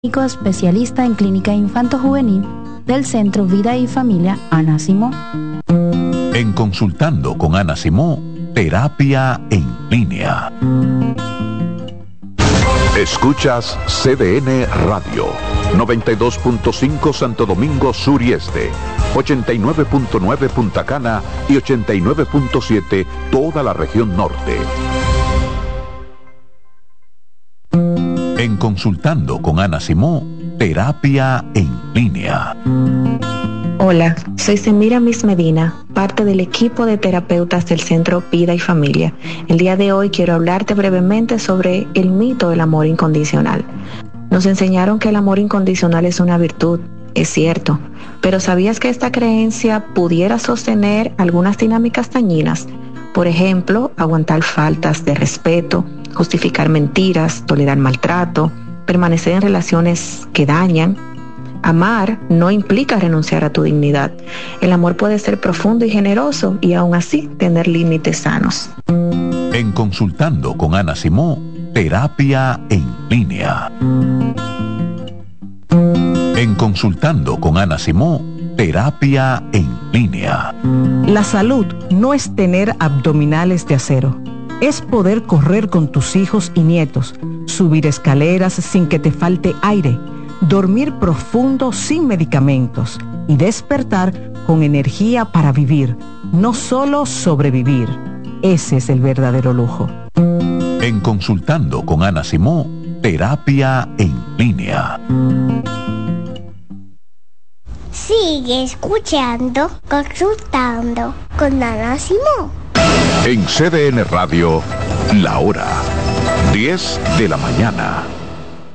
médico especialista en clínica infanto-juvenil del Centro Vida y Familia Ana Simó. En Consultando con Ana Simó, terapia en línea. Escuchas CDN Radio, 92.5 Santo Domingo Sur y Este, 89.9 Punta Cana y 89.7 toda la región norte. En Consultando con Ana Simó, terapia en línea. Hola, soy Semira Miss Medina, parte del equipo de terapeutas del Centro Vida y Familia. El día de hoy quiero hablarte brevemente sobre el mito del amor incondicional. Nos enseñaron que el amor incondicional es una virtud, es cierto, pero ¿sabías que esta creencia pudiera sostener algunas dinámicas dañinas? Por ejemplo, aguantar faltas de respeto, justificar mentiras, tolerar maltrato, permanecer en relaciones que dañan. Amar no implica renunciar a tu dignidad. El amor puede ser profundo y generoso y aún así tener límites sanos. En Consultando con Ana Simó, terapia en línea. En Consultando con Ana Simó, terapia en línea. La salud no es tener abdominales de acero. Es poder correr con tus hijos y nietos, subir escaleras sin que te falte aire, dormir profundo sin medicamentos y despertar con energía para vivir, no solo sobrevivir. Ese es el verdadero lujo. En Consultando con Ana Simó, terapia en línea. Sigue escuchando, Consultando con Ana Simó. En CDN Radio, la hora 10 de la mañana.